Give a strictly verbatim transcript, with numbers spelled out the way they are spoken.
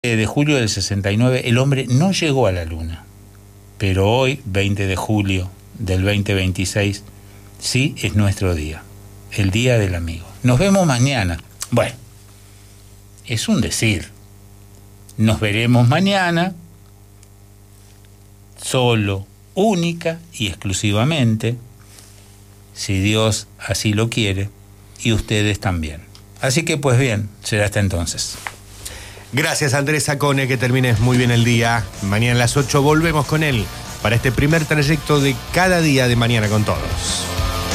de julio del sesenta y nueve, el hombre no llegó a la luna. Pero hoy, veinte de julio del veinte veintiséis, sí es nuestro día, el día del amigo. Nos vemos mañana. Bueno, es un decir. Nos veremos mañana, solo, única y exclusivamente, si Dios así lo quiere, y ustedes también. Así que pues bien, será hasta entonces. Gracias, Andrés Sacone, que termines muy bien el día. Mañana a las ocho volvemos con él para este primer trayecto de cada día de Mañana con Todos.